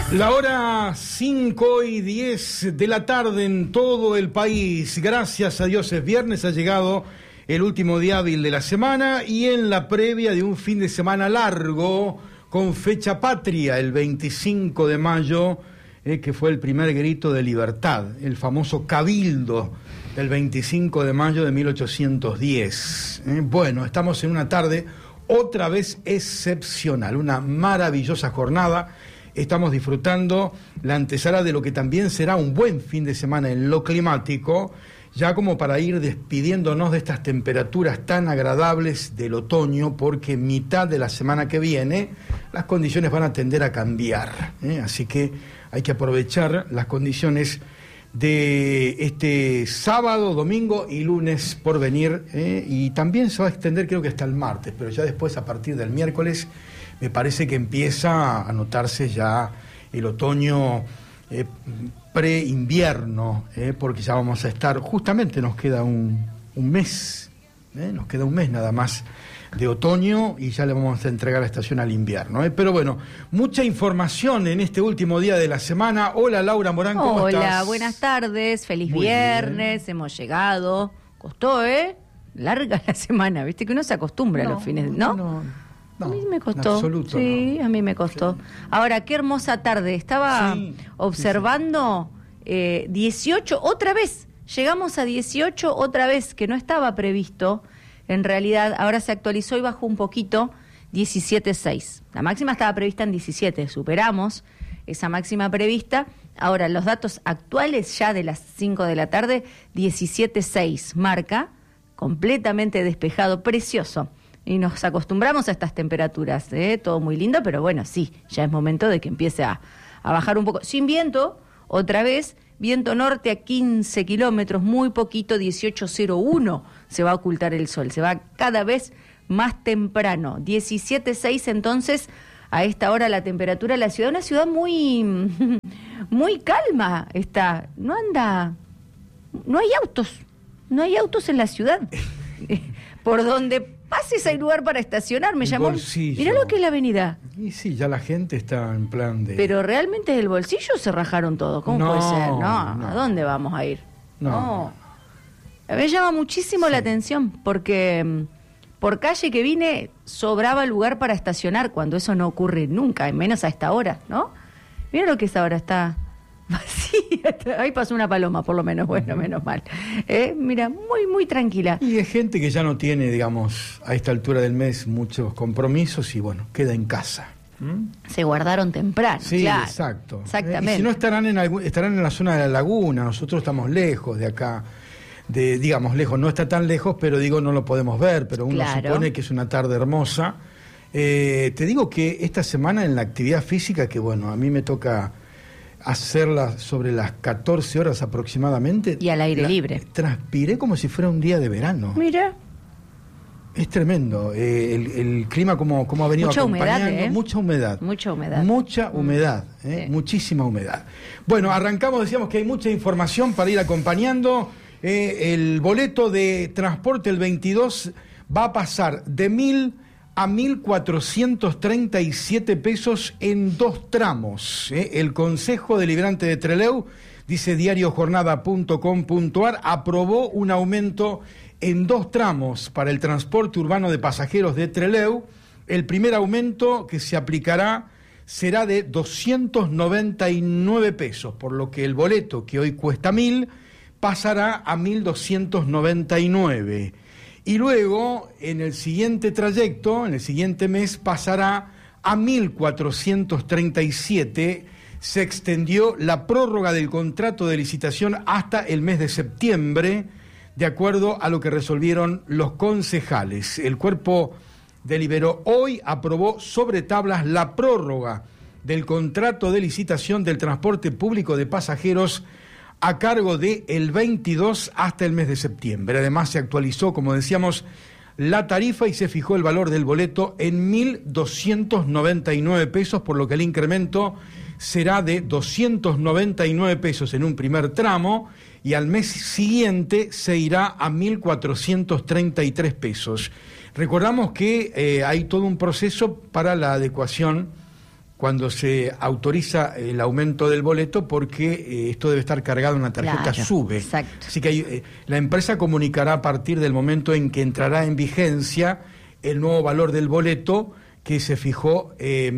La hora 5:10 de la tarde en todo el país. Gracias a Dios es viernes, ha llegado el último día hábil de la semana y en la previa de un fin de semana largo con fecha patria, el 25 de mayo, que fue el primer grito de libertad, el famoso cabildo del 25 de mayo de 1810. Bueno, estamos en una tarde otra vez excepcional, una maravillosa jornada. Estamos disfrutando la antesala de lo que también será un buen fin de semana en lo climático, ya como para ir despidiéndonos de estas temperaturas tan agradables del otoño, porque mitad de la semana que viene las condiciones van a tender a cambiar, así que hay que aprovechar las condiciones de este sábado, domingo y lunes por venir, y también se va a extender creo que hasta el martes, pero ya después a partir del miércoles me parece que empieza a notarse ya el otoño pre-invierno, porque ya vamos a estar, justamente nos queda un mes, nos queda un mes nada más de otoño y ya le vamos a entregar la estación al invierno. Pero bueno, mucha información en este último día de la semana. Hola Laura Morán, ¿cómo estás? Hola, buenas tardes, feliz Muy viernes, bien. hemos llegado. Costó, larga la semana, viste que uno se acostumbra a los fines, ¿no? A mí me costó. En absoluto, sí, no. A mí me costó. Sí. Ahora, qué hermosa tarde. Estaba observando 18, otra vez. Llegamos a 18 otra vez, que no estaba previsto. En realidad, ahora se actualizó y bajó un poquito, 17.6. La máxima estaba prevista en 17, superamos esa máxima prevista. Ahora, los datos actuales ya de las 5 de la tarde, 17.6 marca, completamente despejado, precioso. Y nos acostumbramos a estas temperaturas, todo muy lindo, pero bueno, sí, ya es momento de que empiece a bajar un poco. Sin viento, otra vez, viento norte a 15 kilómetros, muy poquito, 18.01 se va a ocultar el sol, se va cada vez más temprano. 17.6 entonces, a esta hora la temperatura de la ciudad, una ciudad muy, muy calma está, no hay autos en la ciudad. Por donde pases hay lugar para estacionar, me llamó. Mirá lo que es la avenida. Y sí, ya la gente está en plan de... Pero realmente del bolsillo se rajaron todos. ¿Cómo puede ser? No, ¿a dónde vamos a ir? No. A mí me llama muchísimo la atención, porque por calle que vine sobraba lugar para estacionar, cuando eso no ocurre nunca, menos a esta hora, ¿no? Mira lo que es ahora, está vacía. Ahí pasó una paloma, por lo menos, bueno, menos mal. Mira, muy, muy tranquila. Y hay gente que ya no tiene, digamos, a esta altura del mes muchos compromisos y, bueno, queda en casa. Se guardaron temprano, sí, claro. Exacto. Exactamente. Y si no estarán en la zona de la laguna, nosotros estamos lejos de acá, digamos, lejos, no está tan lejos, pero digo, no lo podemos ver, pero uno supone que es una tarde hermosa. Te digo que esta semana en la actividad física, que bueno, a mí me toca hacerla sobre las 14 horas aproximadamente. Y al aire libre. Transpiré como si fuera un día de verano. Mira. Es tremendo. El clima como ha venido mucha acompañando. Humedad, Mucha humedad. Mucha humedad. Mucha humedad. Sí. Muchísima humedad. Bueno, arrancamos, decíamos que hay mucha información para ir acompañando. El boleto de transporte el 22 va a pasar de 1.000 a 1.437 pesos en 2 tramos. El Consejo Deliberante de Trelew, dice diariojornada.com.ar, aprobó un aumento en 2 tramos para el transporte urbano de pasajeros de Trelew. El primer aumento que se aplicará será de 299 pesos, por lo que el boleto, que hoy cuesta 1.000, pasará a 1.299. Y luego, en el siguiente trayecto, en el siguiente mes, pasará a 1.437. Se extendió la prórroga del contrato de licitación hasta el mes de septiembre, de acuerdo a lo que resolvieron los concejales. El cuerpo deliberó hoy, aprobó sobre tablas la prórroga del contrato de licitación del transporte público de pasajeros a cargo del 22 hasta el mes de septiembre. Además se actualizó, como decíamos, la tarifa y se fijó el valor del boleto en 1.299 pesos, por lo que el incremento será de 299 pesos en un primer tramo y al mes siguiente se irá a 1.433 pesos. Recordamos que hay todo un proceso para la adecuación cuando se autoriza el aumento del boleto, porque esto debe estar cargado en una tarjeta SUBE. Exacto. Así que la empresa comunicará a partir del momento en que entrará en vigencia el nuevo valor del boleto, que se fijó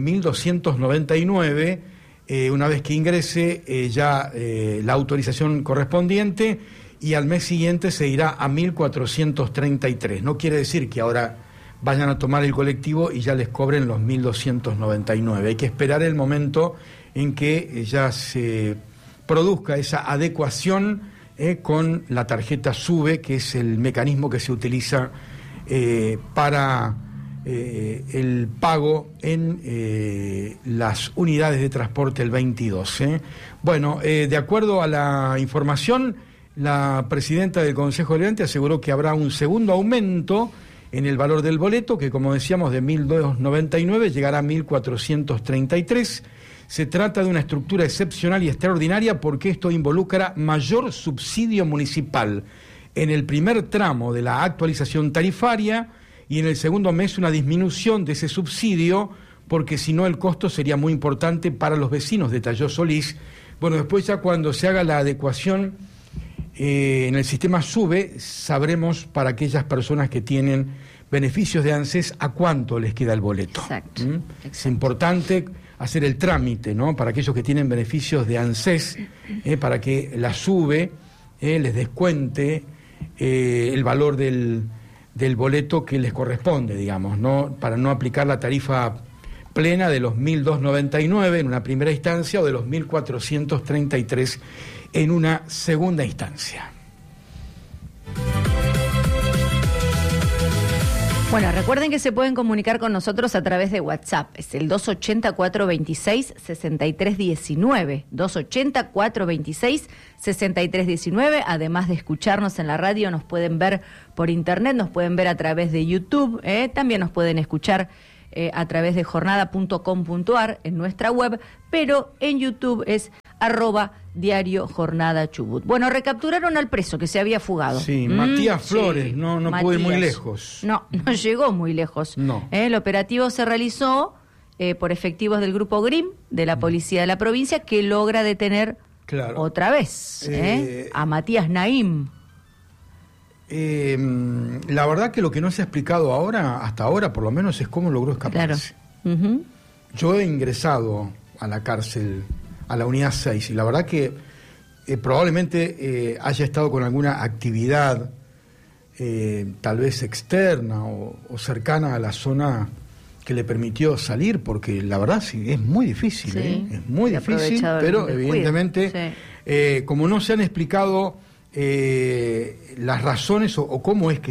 1.299, una vez que ingrese la autorización correspondiente, y al mes siguiente se irá a 1.433. No quiere decir que ahora vayan a tomar el colectivo y ya les cobren los 1.299. Hay que esperar el momento en que ya se produzca esa adecuación con la tarjeta SUBE, que es el mecanismo que se utiliza para el pago en las unidades de transporte el 22. Bueno, de acuerdo a la información, la presidenta del Consejo Deliberante aseguró que habrá un segundo aumento en el valor del boleto, que, como decíamos, de 1.299 llegará a 1.433. Se trata de una estructura excepcional y extraordinaria, porque esto involucra mayor subsidio municipal en el primer tramo de la actualización tarifaria, y en el segundo mes una disminución de ese subsidio, porque si no el costo sería muy importante para los vecinos de Talló Solís. Bueno, después ya cuando se haga la adecuación en el sistema SUBE, sabremos para aquellas personas que tienen beneficios de ANSES a cuánto les queda el boleto. Exacto. Es importante hacer el trámite, ¿no?, para aquellos que tienen beneficios de ANSES, para que la SUBE les descuente el valor del boleto que les corresponde, digamos, ¿no?, para no aplicar la tarifa plena de los 1.299 en una primera instancia o de los 1.433 en una segunda instancia. Bueno, recuerden que se pueden comunicar con nosotros a través de WhatsApp. Es el 280-426-6319. 280-426-6319. Además de escucharnos en la radio, nos pueden ver por internet, nos pueden ver a través de YouTube. También nos pueden escuchar a través de jornada.com.ar en nuestra web, pero en YouTube es @Diario Jornada Chubut. Bueno, recapturaron al preso que se había fugado. Sí, Matías Flores, sí, no Matías. pudo ir muy lejos. No llegó muy lejos. No. El operativo se realizó por efectivos del Grupo GRIM, de la Policía de la provincia, que logra detener otra vez a Matías Naim. La verdad que lo que no se ha explicado hasta ahora por lo menos, es cómo logró escaparse. Claro. Uh-huh. Yo he ingresado a la cárcel, a la unidad 6, y la verdad que probablemente haya estado con alguna actividad tal vez externa o cercana a la zona que le permitió salir, porque la verdad sí, es muy difícil, sí, es muy difícil, pero evidentemente como no se han explicado las razones o cómo es que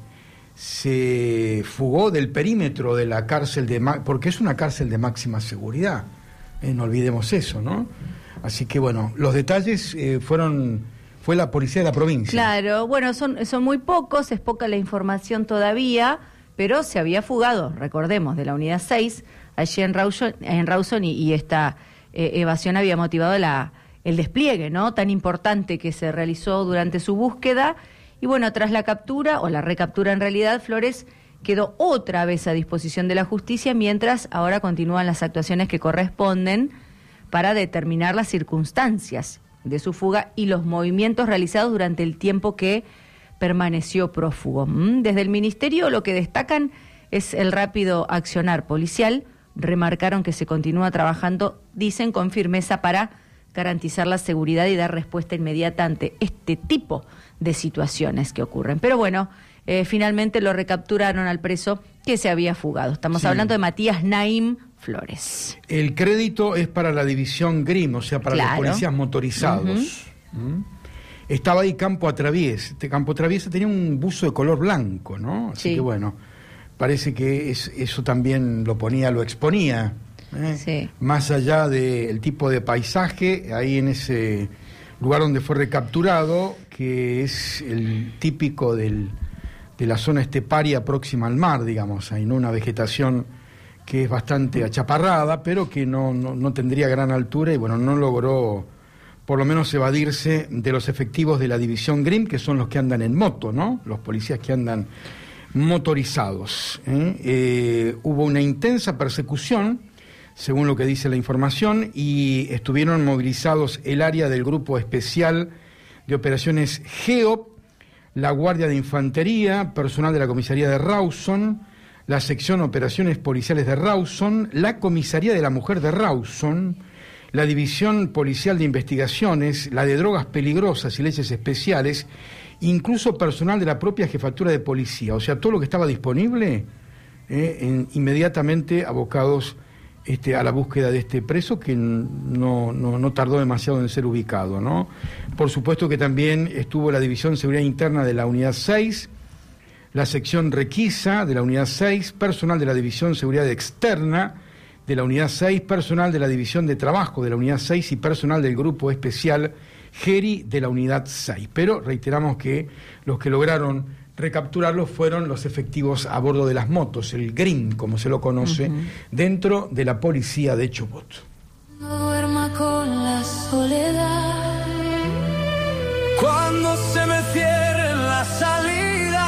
se fugó del perímetro de la cárcel porque es una cárcel de máxima seguridad, no olvidemos eso, ¿no? Así que bueno, los detalles fue la policía de la provincia. Claro, bueno, son muy pocos, es poca la información todavía, pero se había fugado, recordemos, de la unidad 6, allí en Rawson, y esta evasión había motivado el despliegue, ¿no?, tan importante que se realizó durante su búsqueda. Y bueno, tras la captura, o la recaptura en realidad, Flores quedó otra vez a disposición de la justicia, mientras ahora continúan las actuaciones que corresponden para determinar las circunstancias de su fuga y los movimientos realizados durante el tiempo que permaneció prófugo. Desde el Ministerio lo que destacan es el rápido accionar policial. Remarcaron que se continúa trabajando, dicen, con firmeza para garantizar la seguridad y dar respuesta inmediata ante este tipo de situaciones que ocurren. Pero bueno, finalmente lo recapturaron al preso que se había fugado. Estamos hablando de Matías Naim Flores. El crédito es para la división GRIM, o sea, para los policías motorizados. Uh-huh. Estaba ahí Campo Atraviesa. Campo Atraviesa tenía un buzo de color blanco, ¿no? Así que bueno, parece que eso también lo exponía. Más allá del tipo de paisaje, ahí en ese lugar donde fue recapturado, que es el típico de la zona esteparia próxima al mar, digamos, hay una vegetación que es bastante achaparrada, pero que no tendría gran altura, y bueno, no logró por lo menos evadirse de los efectivos de la división GRIM, que son los que andan en moto, ¿no?, los policías que andan motorizados. Hubo una intensa persecución. según lo que dice la información, y estuvieron movilizados el área del Grupo Especial de Operaciones GEOP, la Guardia de Infantería, personal de la Comisaría de Rawson, la Sección Operaciones Policiales de Rawson, la Comisaría de la Mujer de Rawson, la División Policial de Investigaciones, la de Drogas Peligrosas y Leyes Especiales, incluso personal de la propia Jefatura de Policía. O sea, todo lo que estaba disponible, inmediatamente abocados a la búsqueda de este preso, que no tardó demasiado en ser ubicado, ¿no? Por supuesto que también estuvo la División Seguridad Interna de la Unidad 6, la Sección Requisa de la Unidad 6, personal de la División Seguridad Externa de la Unidad 6, personal de la División de Trabajo de la Unidad 6 y personal del Grupo Especial GERI de la Unidad 6. Pero reiteramos que los que lograron recapturarlos fueron los efectivos a bordo de las motos, el GRIN, como se lo conoce, dentro de la policía de Chubut. No duerma con la soledad, cuando se me cierren las salidas.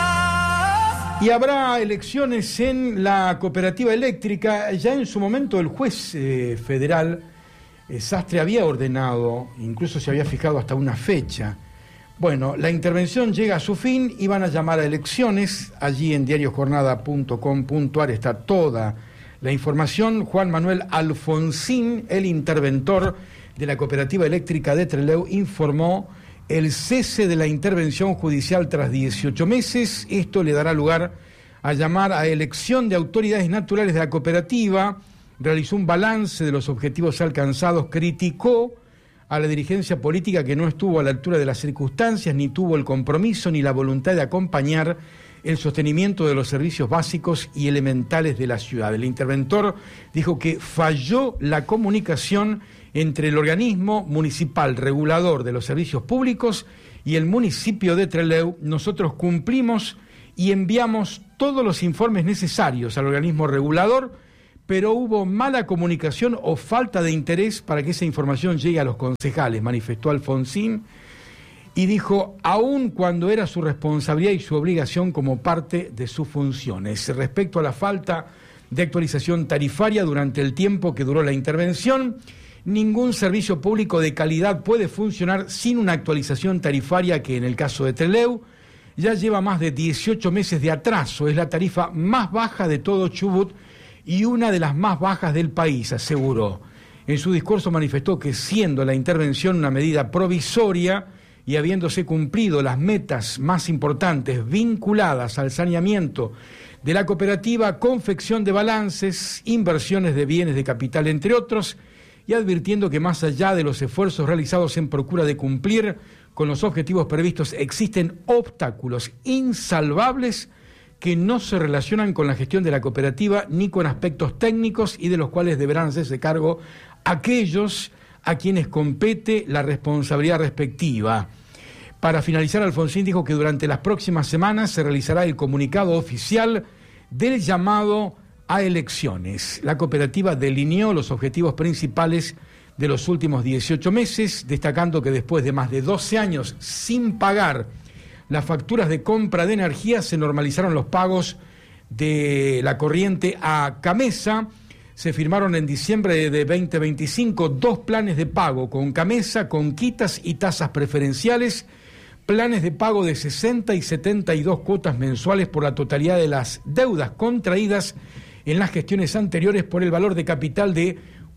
Y habrá elecciones en la cooperativa eléctrica. Ya en su momento el juez federal Sastre había ordenado, incluso se había fijado hasta una fecha. Bueno, la intervención llega a su fin y van a llamar a elecciones. Allí en diariojornada.com.ar está toda la información. Juan Manuel Alfonsín, el interventor de la cooperativa eléctrica de Trelew, informó el cese de la intervención judicial tras 18 meses. Esto le dará lugar a llamar a elección de autoridades naturales de la cooperativa. Realizó un balance de los objetivos alcanzados, criticó a la dirigencia política que no estuvo a la altura de las circunstancias, ni tuvo el compromiso ni la voluntad de acompañar el sostenimiento de los servicios básicos y elementales de la ciudad. El interventor dijo que falló la comunicación entre el organismo municipal regulador de los servicios públicos y el municipio de Trelew. Nosotros cumplimos y enviamos todos los informes necesarios al organismo regulador, pero hubo mala comunicación o falta de interés para que esa información llegue a los concejales, manifestó Alfonsín, y dijo, aun cuando era su responsabilidad y su obligación como parte de sus funciones. Respecto a la falta de actualización tarifaria durante el tiempo que duró la intervención, ningún servicio público de calidad puede funcionar sin una actualización tarifaria que en el caso de Trelew ya lleva más de 18 meses de atraso. Es la tarifa más baja de todo Chubut y una de las más bajas del país, aseguró. En su discurso manifestó que siendo la intervención una medida provisoria y habiéndose cumplido las metas más importantes vinculadas al saneamiento de la cooperativa, confección de balances, inversiones de bienes de capital, entre otros, y advirtiendo que más allá de los esfuerzos realizados en procura de cumplir con los objetivos previstos, existen obstáculos insalvables que no se relacionan con la gestión de la cooperativa ni con aspectos técnicos y de los cuales deberán hacerse cargo aquellos a quienes compete la responsabilidad respectiva. Para finalizar, Alfonsín dijo que durante las próximas semanas se realizará el comunicado oficial del llamado a elecciones. La cooperativa delineó los objetivos principales de los últimos 18 meses, destacando que después de más de 12 años sin pagar las facturas de compra de energía, se normalizaron los pagos de la corriente a Camesa. Se firmaron en diciembre de 2025 2 planes de pago con Camesa, con quitas y tasas preferenciales, planes de pago de 60 y 72 cuotas mensuales por la totalidad de las deudas contraídas en las gestiones anteriores por el valor de capital de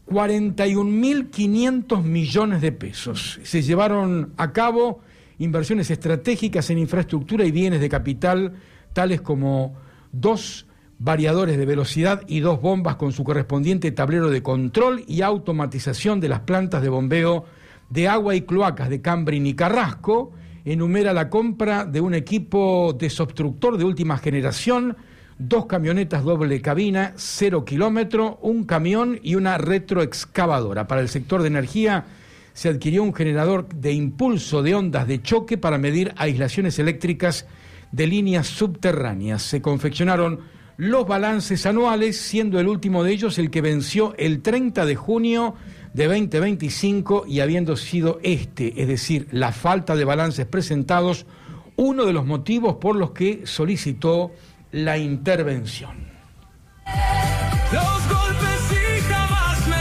41.500 millones de pesos. Se llevaron a cabo inversiones estratégicas en infraestructura y bienes de capital, tales como 2 variadores de velocidad y 2 bombas con su correspondiente tablero de control y automatización de las plantas de bombeo de agua y cloacas de Cambrin y Carrasco. Enumera la compra de un equipo desobstructor de última generación, 2 camionetas doble cabina, 0 kilómetro, un camión y una retroexcavadora. Para el sector de energía se adquirió un generador de impulso de ondas de choque para medir aislaciones eléctricas de líneas subterráneas. Se confeccionaron los balances anuales, siendo el último de ellos el que venció el 30 de junio de 2025 y habiendo sido es decir, la falta de balances presentados, uno de los motivos por los que solicitó la intervención. Los golpes y jamás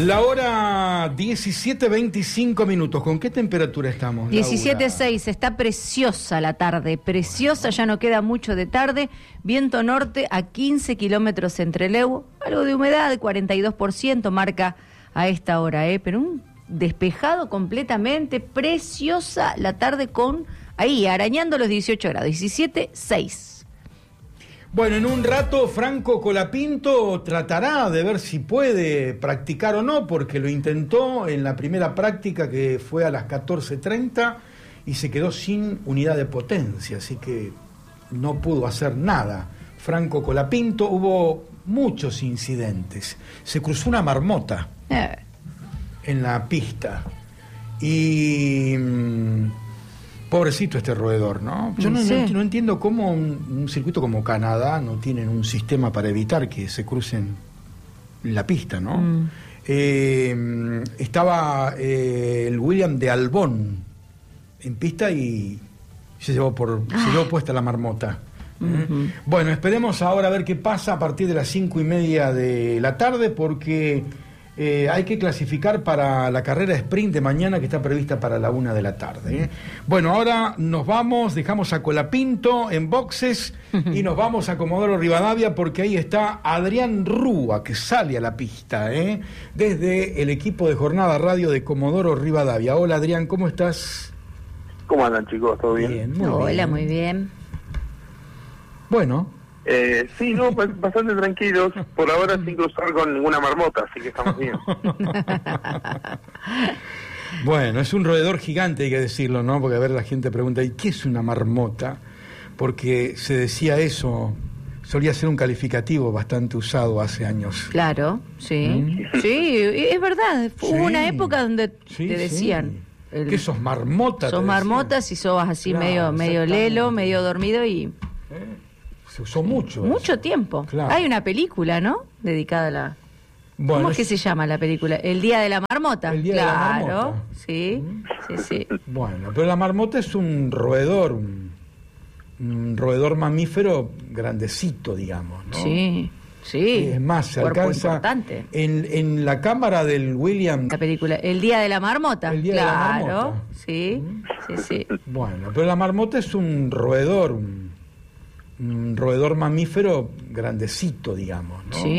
La hora 17:25 minutos. ¿Con qué temperatura estamos, Laura? 17:06, está preciosa la tarde, preciosa, ya no queda mucho de tarde. Viento norte a 15 kilómetros entre Leu, algo de humedad, 42% marca a esta hora, pero un despejado completamente, preciosa la tarde con, ahí, arañando los 18 grados, 17:06. Bueno, en un rato Franco Colapinto tratará de ver si puede practicar o no, porque lo intentó en la primera práctica que fue a las 14:30 y se quedó sin unidad de potencia, así que no pudo hacer nada. Franco Colapinto, hubo muchos incidentes. Se cruzó una marmota en la pista y... pobrecito este roedor, ¿no? Yo no entiendo cómo un circuito como Canadá no tienen un sistema para evitar que se crucen la pista, ¿no? Estaba el William de Albón en pista y se llevó puesta la marmota. Bueno, esperemos ahora a ver qué pasa a partir de las 5:30 de la tarde, porque hay que clasificar para la carrera sprint de mañana, que está prevista para la 1 de la tarde. Bueno, ahora nos vamos, dejamos a Colapinto en boxes y nos vamos a Comodoro Rivadavia, porque ahí está Adrián Rúa, que sale a la pista, desde el equipo de Jornada Radio de Comodoro Rivadavia. Hola Adrián, ¿cómo estás? ¿Cómo andan, chicos? ¿Todo bien? Hola, muy bien. Bueno. Sí, no, bastante tranquilos. Por ahora sin cruzar con ninguna marmota, así que estamos bien. Bueno, es un roedor gigante, hay que decirlo, ¿no? Porque a ver, la gente pregunta, ¿y qué es una marmota? Porque se decía eso, solía ser un calificativo bastante usado hace años. Claro, sí. Sí, es verdad. Hubo una época donde te decían... ¿Qué sos marmota? Sos marmotas y sos así, claro, medio lelo, medio dormido y... Se usó mucho. Mucho tiempo. Claro. Hay una película, ¿no? Dedicada a la... Bueno, ¿Cómo es que se llama la película? El Día de la Marmota. El Día de la Marmota. Sí, sí. Bueno, pero la marmota es un roedor, un roedor mamífero grandecito, digamos, ¿no? Sí. Es más, se alcanza importante. En la cámara del William... La película El Día de la Marmota. El Día de la Marmota. Sí. Bueno, pero la marmota es un roedor, un roedor mamífero grandecito, digamos, ¿no? Sí.